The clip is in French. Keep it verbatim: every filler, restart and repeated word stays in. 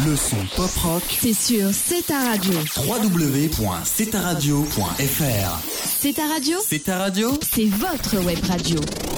Le son pop rock, c'est sur C'est ta radio. w w w point c'est ta radio point f r. C'est ta radio, C'est ta radio, c'est votre web radio.